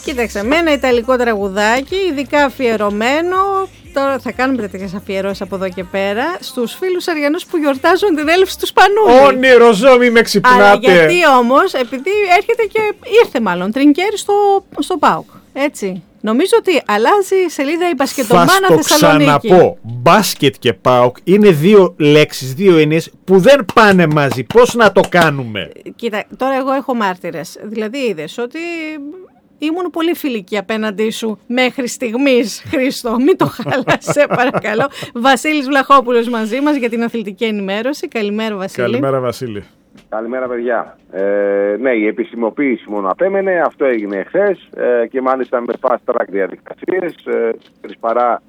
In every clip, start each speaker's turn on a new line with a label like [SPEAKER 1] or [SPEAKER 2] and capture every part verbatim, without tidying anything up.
[SPEAKER 1] Κοίταξε, με ένα ιταλικό τραγουδάκι, ειδικά αφιερωμένο. Τώρα θα κάνουμε τέτοιες αφιερώσεις από εδώ και πέρα στους φίλους Αριανούς που γιορτάζουν την έλευση του Σπανούλη.
[SPEAKER 2] Όνειρο ζώο, μη με ξυπνάτε.
[SPEAKER 1] Αλλά γιατί όμως, επειδή έρχεται και ήρθε μάλλον Τρινκέρι στο, στο ΠΑΟΚ, έτσι. Νομίζω ότι αλλάζει σελίδα η μπασκετομάνα Θεσσαλονίκη.
[SPEAKER 2] Θα το ξαναπώ, μπάσκετ και ΠΑΟΚ είναι δύο λέξεις, δύο έννοιες που δεν πάνε μαζί. Πώς να το κάνουμε?
[SPEAKER 1] Κοίτα, τώρα εγώ έχω μάρτυρες. Δηλαδή είδες ότι ήμουν πολύ φιλική απέναντί σου μέχρι στιγμής, Χρήστο. Μην το χάλασε, παρακαλώ. Βασίλης Βλαχόπουλος μαζί μας για την αθλητική ενημέρωση. Καλημέρα, Βασίλη.
[SPEAKER 2] Καλημέρα, Βασίλη.
[SPEAKER 3] Καλημέρα, παιδιά. Ε, ναι, η επισημοποίηση μόνο απέμενε. Αυτό έγινε εχθές ε, και μάλιστα με fast track διαδικασίες. Ε, παρά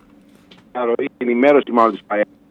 [SPEAKER 3] ροή ενημέρωση μάλλον της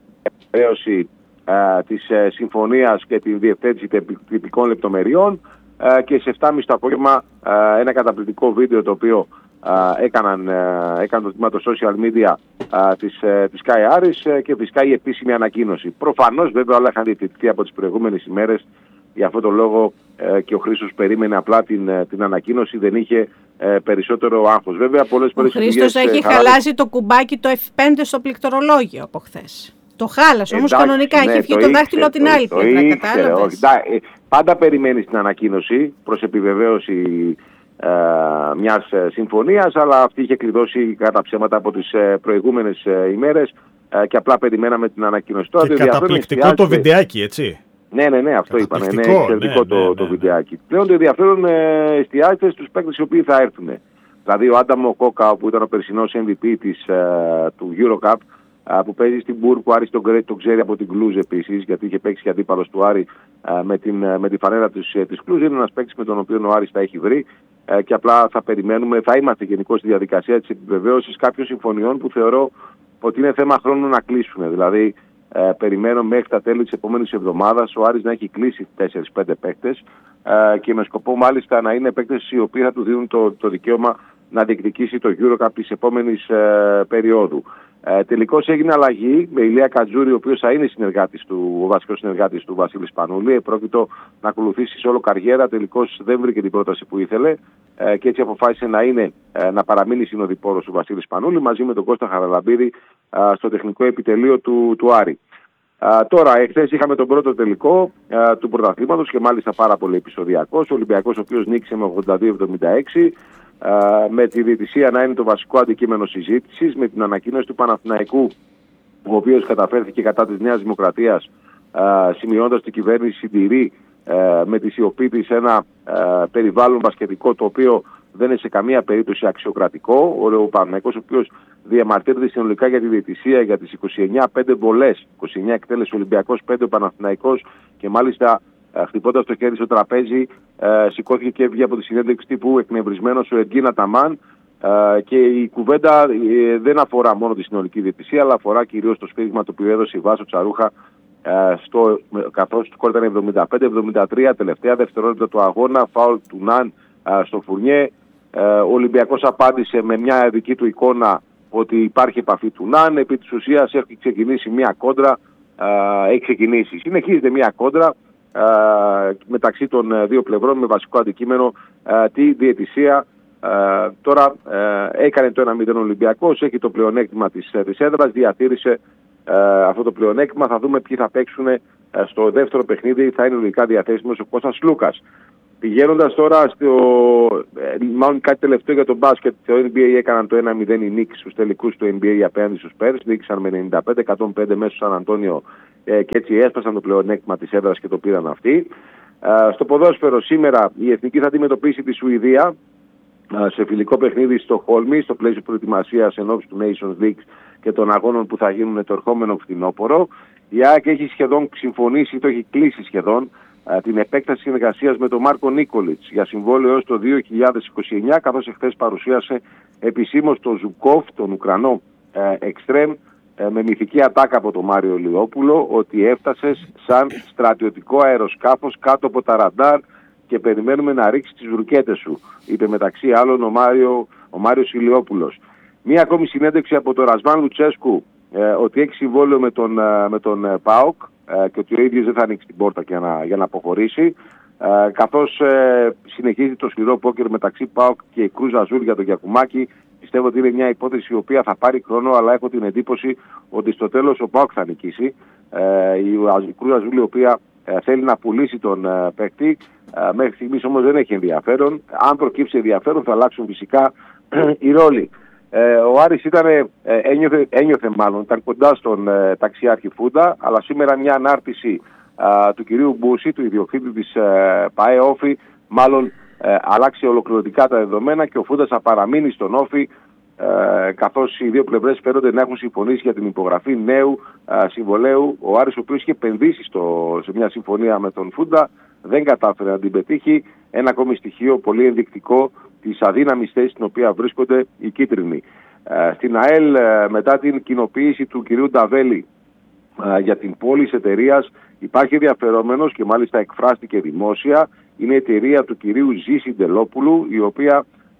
[SPEAKER 3] παρέωση ε, της ε, συμφωνίας και την διευθέτηση τυπικών λεπτομεριών. Uh, και σε εφτά και μισή το απόγευμα uh, ένα καταπληκτικό βίντεο το οποίο uh, έκαναν, uh, έκανε το τμήμα το social media uh, της, uh, της Sky Aris uh, και φυσικά η επίσημη ανακοίνωση. Προφανώς βέβαια όλα είχαν διευθυνθεί από τις προηγούμενες ημέρες, για αυτόν τον λόγο uh, και ο Χρήστος περίμενε απλά την, uh, την ανακοίνωση, δεν είχε uh, περισσότερο άγχος. Βέβαια, πολλές
[SPEAKER 1] ο Χρήστος έχει uh, χαλάσει το κουμπάκι το εφ πέντε στο πληκτρολόγιο από χθες. Το χάλασε όμως κανονικά,
[SPEAKER 3] ναι,
[SPEAKER 1] έχει βγει το, το δάχτυλο από την άλλη πλευρά, κατάλαβες.
[SPEAKER 3] Πάντα περιμένει την ανακοίνωση προς επιβεβαίωση ε, μιας ε, συμφωνίας, αλλά αυτή είχε κλειδώσει κατά ψέματα από τις ε, προηγούμενες ε, ημέρες ε, και απλά περιμέναμε την ανακοίνωση.
[SPEAKER 2] Και καταπληκτικό το βιντεάκι, έτσι.
[SPEAKER 3] Ναι, ναι, ναι, αυτό είπανε. Ναι, εξαιρετικό
[SPEAKER 2] ναι,
[SPEAKER 3] το,
[SPEAKER 2] ναι, ναι,
[SPEAKER 3] το
[SPEAKER 2] ναι.
[SPEAKER 3] βιντεάκι. Πλέον το ενδιαφέρον ε, εστιάζεται στους παίκτες οι οποίοι θα έρθουν. Δηλαδή ο Άνταμο Κόκα, που ήταν ο περσινός εμ βι πι της, ε, του EuroCup, που παίζει στην Μπουρ, που Άρης τον, τον ξέρει από την Κλούζ επίσης, γιατί είχε παίξει και αντίπαλος του Άρη με, την, με τη φανέλα της, της Κλούζ. Είναι ένας παίκτης με τον οποίο ο Άρης τα έχει βρει και απλά θα περιμένουμε, θα είμαστε γενικώς στη διαδικασία της επιβεβαίωσης κάποιων συμφωνιών που θεωρώ ότι είναι θέμα χρόνου να κλείσουν. Δηλαδή, ε, περιμένω μέχρι τα τέλη της επόμενης εβδομάδας ο Άρης να έχει κλείσει τέσσερις πέντε παίκτες ε, και με σκοπό μάλιστα να είναι παίκτες οι οποίοι θα του δίνουν το, το δικαίωμα να διεκδικήσει το EuroCup της επόμενης ε, περίοδου. Ε, τελικώς έγινε αλλαγή με Ηλία Κατζούρη, ο οποίος θα είναι συνεργάτης του, ο βασικός συνεργάτης του Βασίλη Σπανούλη. Πρόκειτο να ακολουθήσει σε όλο καριέρα. Τελικώς δεν βρήκε την πρόταση που ήθελε ε, και έτσι αποφάσισε να, είναι, ε, να παραμείνει συνοδοιπόρος του Βασίλη Σπανούλη μαζί με τον Κώστα Χαραλαμπίδη ε, στο τεχνικό επιτελείο του, του Άρη. Ε, τώρα, εχθές είχαμε τον πρώτο τελικό ε, του πρωταθλήματος και μάλιστα πάρα πολύ επεισοδιακός. Ο Ολυμπιακός, ο οποίος νίκησε με ογδόντα δύο εβδομήντα έξι. Uh, με τη διαιτησία να είναι το βασικό αντικείμενο συζήτησης, με την ανακοίνωση του Παναθηναϊκού, ο οποίος καταφέρθηκε κατά της Νέας Δημοκρατίας, uh, σημειώνοντας την κυβέρνηση συντηρεί uh, με τη σιωπή της ένα uh, περιβάλλον μπασκετικό το οποίο δεν είναι σε καμία περίπτωση αξιοκρατικό. Ο, ο Παναθηναϊκός, ο οποίος διαμαρτύρεται συνολικά για τη διαιτησία για τις είκοσι εννιά πέντε βολές, είκοσι εννιά εκτέλεση ο Ολυμπιακός, πέντε ο Παναθηναϊκός και μάλιστα χτυπώντας το χέρι στο τραπέζι, ε, σηκώθηκε και έβγε από τη συνέντευξη τύπου εκνευρισμένος ο Εργίνα Ταμάν ε, και η κουβέντα ε, δεν αφορά μόνο τη συνολική διαιτησία, αλλά αφορά κυρίως το σφύριγμα το οποίο έδωσε η Βάσο Τσαρούχα ε, στο, καθώς το σκορ ήταν εβδομήντα πέντε εβδομήντα τρία, τελευταία δευτερόλεπτα του αγώνα, φάουλ του Ναν ε, στο Φουρνιέ. Ε, ο Ολυμπιακός απάντησε με μια δική του εικόνα ότι υπάρχει επαφή του Ναν, επί της ουσίας έχει ξεκινήσει μια κόντρα, ε, έχει ξεκινήσει, συνεχίζεται μια κόντρα Uh, μεταξύ των uh, δύο πλευρών με βασικό αντικείμενο uh, τη διαιτησία. Uh, τώρα uh, έκανε το ένα μηδέν ο Ολυμπιακός, έχει το πλεονέκτημα της, uh, της έδρας, διατήρησε uh, αυτό το πλεονέκτημα. Θα δούμε ποιοι θα παίξουν uh, στο δεύτερο παιχνίδι, θα είναι λογικά διαθέσιμος ο Κώστας Λούκας. Πηγαίνοντας τώρα στο, ε, μάλλον κάτι τελευταίο για το μπάσκετ, το N B A έκαναν το ένα μηδέν οι Knicks στους τελικούς του N B A απέναντι στους Spurs, νίκησαν με ενενήντα πέντε εκατόν πέντε μέσα στο Σαν Αντώνιο ε, και έτσι έσπασαν το πλεονέκτημα της έδρας και το πήραν αυτοί. Ε, στο ποδόσφαιρο σήμερα η Εθνική θα αντιμετωπίσει τη Σουηδία ε, σε φιλικό παιχνίδι στο Χόλμη, στο πλαίσιο προετοιμασίας ενόψει του Nations League και των αγώνων που θα γίνουν το ερχόμενο φθινόπωρο. Η ΑΕΚ έχει σχεδόν συμφωνήσει, το έχει κλείσει σχεδόν, την επέκταση συνεργασίας με τον Μάρκο Νίκολιτς για συμβόλαιο έως το δύο χιλιάδες είκοσι εννιά, καθώς εχθές παρουσίασε επισήμως τον Ζουκόφ, τον Ουκρανό εξτρέμ, με μυθική ατάκα από τον Μάριο Λιόπουλο, ότι έφτασες σαν στρατιωτικό αεροσκάφος κάτω από τα ραντάρ και περιμένουμε να ρίξει τις ρουκέτες σου, είπε μεταξύ άλλων ο, Μάριο, ο Μάριος Ηλιόπουλος. Μία ακόμη συνέντευξη από τον Ρασβάν Λουτσέσκου, ε, ότι έχει συμβόλαιο με τον, με τον ΠΑΟΚ, και ότι ο ίδιος δεν θα ανοίξει την πόρτα για να, για να αποχωρήσει. Ε, καθώς ε, συνεχίζει το σκληρό πόκερ μεταξύ ΠΑΟΚ και Κρούζ Αζούλ για τον Γιακουμάκη, πιστεύω ότι είναι μια υπόθεση η οποία θα πάρει χρόνο, αλλά έχω την εντύπωση ότι στο τέλος ο ΠΑΟΚ θα νικήσει. Ε, η Κρούζ Αζούλ, η οποία ε, θέλει να πουλήσει τον ε, παίκτη, ε, μέχρι στιγμής όμως δεν έχει ενδιαφέρον. Αν προκύψει ενδιαφέρον θα αλλάξουν φυσικά οι ρόλοι. Ε, ο Άρης ήταν, ε, ένιωθε, ένιωθε μάλλον, ήταν κοντά στον ε, ταξιάρχη Φούντα, αλλά σήμερα μια ανάρτηση ε, του κυρίου Μπούση, του ιδιοκτήτη της ε, ΠΑΕ Όφη, μάλλον ε, αλλάξει ολοκληρωτικά τα δεδομένα και ο Φούντας θα παραμείνει στον Όφη, ε, καθώς οι δύο πλευρές φαίνονται να έχουν συμφωνήσει για την υπογραφή νέου ε, συμβολέου. Ο Άρης, ο οποίος είχε επενδύσει στο, σε μια συμφωνία με τον Φούντα, δεν κατάφερε να την πετύχει. Ένα ακόμη στοιχείο πολύ ενδεικτικό της αδύναμης θέσης στην οποία βρίσκονται οι κίτρινοι. Ε, στην ΑΕΛ, ε, μετά την κοινοποίηση του κυρίου Νταβέλη ε, για την πώληση εταιρείας, υπάρχει ενδιαφερόμενος και μάλιστα εκφράστηκε δημόσια. Είναι η εταιρεία του κυρίου Ζή Συντελόπουλου, η οποία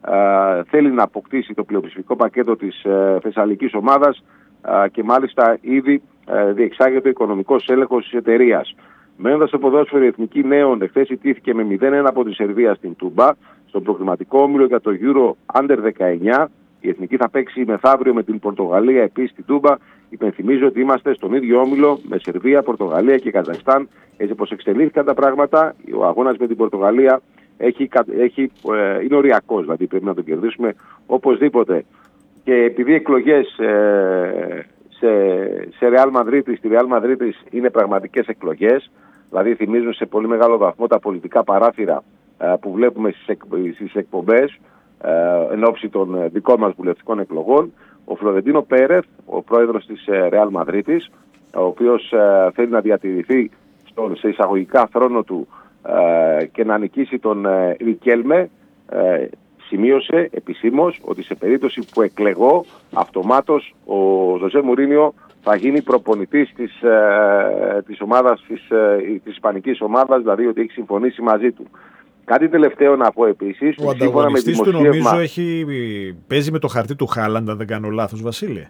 [SPEAKER 3] ε, θέλει να αποκτήσει το πλειοψηφικό πακέτο της ε, θεσσαλικής ομάδας ε, και μάλιστα ήδη ε, διεξάγεται ο οικονομικός έλεγχος της εταιρείας. Μένοντας στο ποδόσφαιρο, η Εθνική Νέων εχθές ιτήθηκε με μηδέν ένα από τη Σερβία στην Τούμπα. Στον προκριματικό όμιλο για το Euro Under δεκαεννιά, η Εθνική θα παίξει μεθαύριο με την Πορτογαλία επίσης στην Τούμπα. Υπενθυμίζω ότι είμαστε στον ίδιο όμιλο με Σερβία, Πορτογαλία και Καζακστάν. Έτσι όπως εξελίχθηκαν τα πράγματα, ο αγώνας με την Πορτογαλία έχει, έχει, ε, είναι οριακός, δηλαδή πρέπει να τον κερδίσουμε οπωσδήποτε. Και επειδή εκλογές ε, σε, σε Real Madrid, στη Real Madrid είναι πραγματικές εκλογές, δηλαδή θυμίζουν σε πολύ μεγάλο βαθμό τα πολιτικά παράθυρα ε, που βλέπουμε στις, εκ, στις εκπομπές ε, εν ώψη των ε, δικών μας βουλευτικών εκλογών, ο Φλωρεντίνο Πέρεθ, ο πρόεδρος της ε, Real Madrid, ο οποίος ε, θέλει να διατηρηθεί στον, σε εισαγωγικά θρόνο του ε, και να νικήσει τον ε, Ρικέλμε, ε, σημείωσε επισήμως ότι σε περίπτωση που εκλεγώ, αυτομάτως ο Ζωζέ Μουρίνιο θα γίνει προπονητής της, ε, της, ομάδας, της, ε, της ισπανικής ομάδας, δηλαδή ότι έχει συμφωνήσει μαζί του. Κάτι τελευταίο να πω επίσης.
[SPEAKER 2] Ο ανταγωνιστής του νομίζω έχει, παίζει με το χαρτί του Χάλαντ, αν δεν κάνω λάθος, Βασίλη.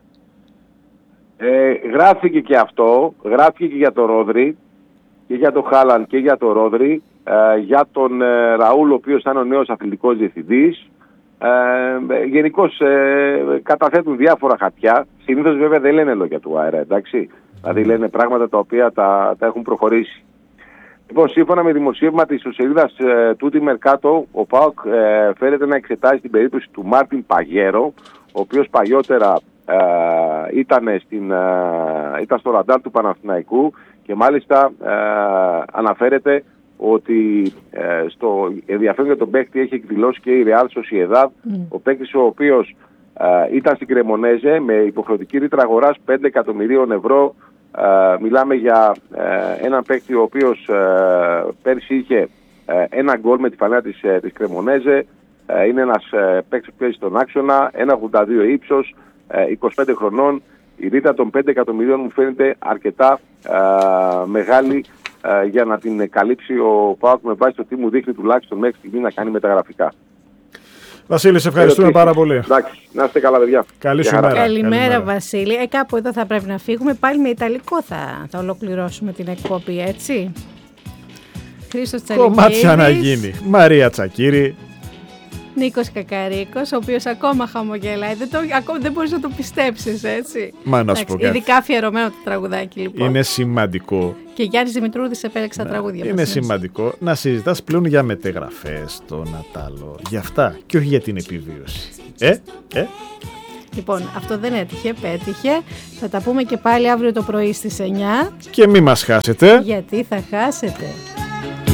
[SPEAKER 3] Ε, γράφηκε και αυτό, γράφηκε και για τον Ρόδρυ, και για τον Χάλαντ και για τον Ρόδρυ, ε, για τον ε, Ραούλ, ο οποίος ήταν ο νέος αθλητικός διευθυντής. Ε, γενικώς ε, καταθέτουν διάφορα χαρτιά. Συνήθως βέβαια δεν λένε λόγια του αέρα, εντάξει. Δηλαδή λένε πράγματα τα οποία τα, τα έχουν προχωρήσει. Λοιπόν, σύμφωνα με δημοσίευμα της σελίδας ε, Τούτι Μερκάτο, ο ΠΑΟΚ ε, φέρεται να εξετάζει την περίπτωση του Μάρτιν Παγέρο, ο οποίος παλιότερα ε, ήταν, στην, ε, ήταν στο ραντάρ του Παναθηναϊκού και μάλιστα ε, αναφέρεται ότι ε, στο ενδιαφέρον για τον παίκτη έχει εκδηλώσει και η Real Sociedad, mm. ο παίκτης ο οποίος ε, ήταν στην Κρεμονέζε με υποχρεωτική ρήτρα αγοράς πέντε εκατομμυρίων ευρώ. Ε, μιλάμε για ε, έναν παίκτη ο οποίος ε, πέρσι είχε ε, ένα γκολ με τη φανέλα της, ε, της Κρεμονέζε. Ε, είναι ένας ε, παίκτης που παίζει στον άξονα, ένα ογδόντα δύο ύψος, ε, είκοσι πέντε χρονών. Η ρήτρα των πέντε εκατομμυρίων μου φαίνεται αρκετά ε, μεγάλη ε, για να την καλύψει ο ΠΑΟΚ με βάση το τι μου δείχνει τουλάχιστον μέχρι στιγμή να κάνει μεταγραφικά.
[SPEAKER 2] Βασίλη, σε ευχαριστούμε πάρα πολύ.
[SPEAKER 3] Εντάξει, να είστε καλά, παιδιά.
[SPEAKER 2] Καλή σου μέρα.
[SPEAKER 1] Καλημέρα, Καλημέρα, Βασίλη. Ε, κάπου εδώ θα πρέπει να φύγουμε. Πάλι με Ιταλικό θα, θα ολοκληρώσουμε την εκπομπή, έτσι. Χρήστος Τσαλικίδης.
[SPEAKER 2] Κομμάτια να γίνει. Μαρία Τσακίρη.
[SPEAKER 1] Νίκος Κακαρίκος, ο οποίος ακόμα χαμογελάει. Δεν, το, ακόμα, δεν μπορείς να το πιστέψεις, έτσι.
[SPEAKER 2] Μα να σου πω κάτι.
[SPEAKER 1] Ειδικά αφιερωμένο το τραγουδάκι, λοιπόν.
[SPEAKER 2] Είναι σημαντικό.
[SPEAKER 1] Και Γιάννης Δημητρούδης επέλεξε τα τραγούδια μας.
[SPEAKER 2] Είναι σημαντικό να συζητάς πλέον για μετεγραφές, το Νατάλο, για αυτά και όχι για την επιβίωση. Ε, ε.
[SPEAKER 1] Λοιπόν, αυτό δεν έτυχε, πέτυχε. Θα τα πούμε και πάλι αύριο το πρωί στις εννιά.
[SPEAKER 2] Και μη μας χάσετε.
[SPEAKER 1] Γιατί θα χάσετε.